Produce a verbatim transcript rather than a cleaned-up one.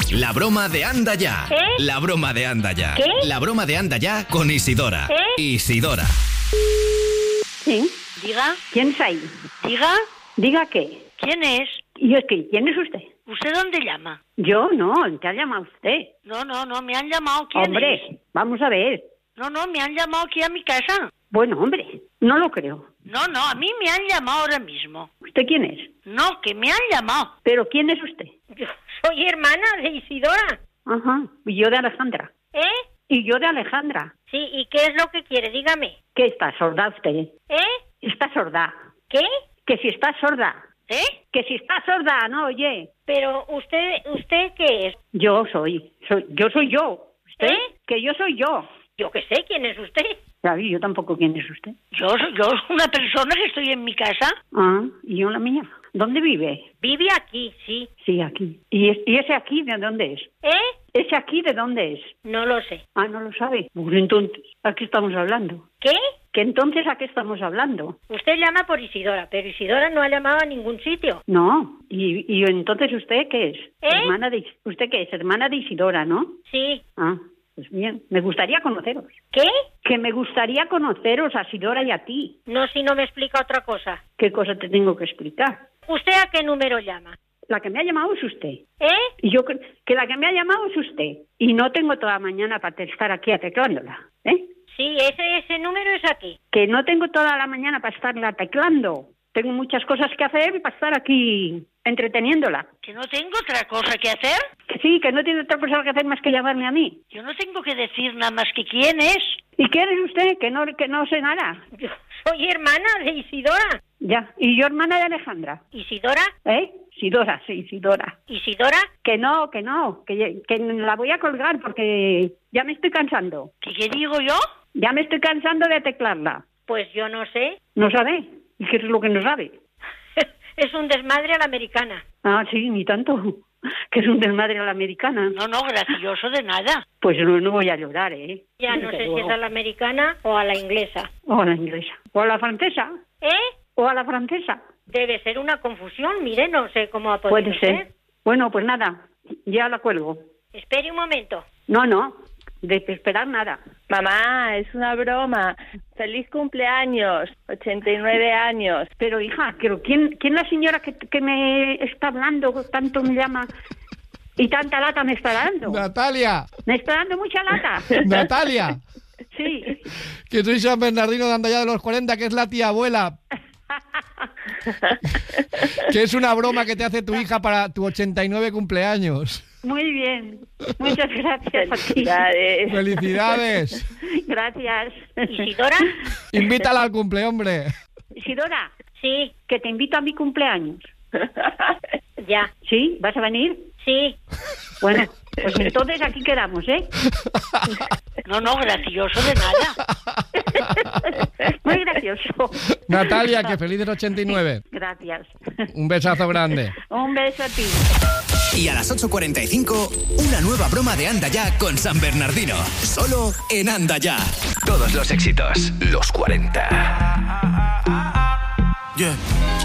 La broma de Anda Ya. ¿Eh? La broma de Anda Ya. ¿Qué? La broma de Anda Ya con Isidora. ¿Eh? Isidora. Sí. Diga, ¿Quién es ahí? diga, Diga qué. ¿quién es? ¿Y es que quién es usted? ¿Usted dónde llama? Yo no, ¿te ha llamado usted? No, no, no, me han llamado. ¿Quién Hombre, es? vamos a ver. No, no, me han llamado aquí a mi casa. Bueno, hombre, no lo creo. No, no, a mí me han llamado ahora mismo. ¿Usted quién es? No, que me han llamado. ¿Pero quién es usted? Yo soy hermana de Isidora. Ajá, y yo de Alejandra. ¿Eh? Y yo de Alejandra. Sí, ¿y qué es lo que quiere? Dígame. ¿Qué está sorda usted? ¿Eh? Está sorda. ¿Qué? Que si está sorda. ¿Eh? Que si está sorda, no oye. Pero usted, ¿usted qué es? Yo soy, soy yo soy yo. ¿Usted? ¿Eh? Que yo soy yo. Yo qué sé, ¿quién es usted? David, yo tampoco quién es usted. Yo, soy- yo soy una persona que estoy en mi casa. Ah, y yo la mía. ¿Dónde vive? Vive aquí, sí. Sí, aquí. ¿Y, es- y ese aquí de dónde es? ¿Eh? ¿Ese aquí de dónde es? No lo sé. Ah, no lo sabe. Pues entonces, ¿a qué estamos hablando? ¿Qué? Que entonces, ¿a qué estamos hablando? Usted llama por Isidora, pero Isidora no ha llamado a ningún sitio. No. ¿Y, y entonces usted qué es? ¿Eh? Hermana de, ¿Usted qué es? Hermana de Isidora, ¿no? Sí. Ah, pues bien. Me gustaría conoceros. ¿Qué? Que me gustaría conoceros a Isidora y a ti. No, si no me explica otra cosa. ¿Qué cosa te tengo que explicar? ¿Usted a qué número llama? La que me ha llamado es usted. ¿Eh? Y yo cre- que la que me ha llamado es usted. Y no tengo toda la mañana para estar aquí teclándola. ¿Eh? Sí, ese, ese número es aquí. Que no tengo toda la mañana para estarla teclando. Tengo muchas cosas que hacer y para estar aquí entreteniéndola. ¿Que no tengo otra cosa que hacer? Que sí, que no tiene otra cosa que hacer más que llamarme a mí. Yo no tengo que decir nada más que quién es. ¿Y quién es usted? Que no, que no sé nada. Yo soy hermana de Isidora. Ya. ¿Y yo hermana de Alejandra? ¿Isidora? ¿Eh? Isidora, sí, Isidora. ¿Isidora? Que no, que no, que, que la voy a colgar porque ya me estoy cansando. ¿Qué, qué digo yo? Ya me estoy cansando de teclarla. Pues yo no sé. ¿No sabe? ¿Y qué es lo que no sabe? Es un desmadre a la americana. Ah, sí, ni tanto. Que es un desmadre a la americana. No, no, gracioso de nada. Pues no, no voy a llorar, ¿eh? Ya no sé si es a la americana o a la inglesa. O a la inglesa. O a la francesa. ¿Eh? O a la francesa. Debe ser una confusión, mire, no sé cómo ha podido Puede ser. Bueno, pues nada, ya la cuelgo. Espere un momento. No, no, de esperar nada. Mamá, es una broma. Feliz cumpleaños, ochenta y nueve años. Pero hija, pero ¿quién, quién es la señora que, que me está hablando, tanto me llama y tanta lata me está dando? Natalia, Me está dando mucha lata. Natalia, Sí. que soy San Bernardino de Anda Ya de los cuarenta, que es la tía abuela. Que es una broma que te hace tu hija para tu ochenta y nueve cumpleaños. Muy bien. Muchas gracias a ti. Felicidades. ¡Felicidades! Gracias. ¿Isidora? Invítala al cumple, hombre. Isidora, Sí, que te invito a mi cumpleaños. ya. ¿Sí? ¿Vas a venir? Sí. Bueno, pues entonces aquí quedamos, ¿eh? No, no, gracioso de nada. Muy gracioso. Natalia, que feliz del ochenta y nueve. Gracias. Un besazo grande. Un beso a ti. Y a las ocho cuarenta y cinco, una nueva broma de Anda Ya con San Bernardino. Solo en Anda Ya. Todos los éxitos, los cuarenta. Yeah.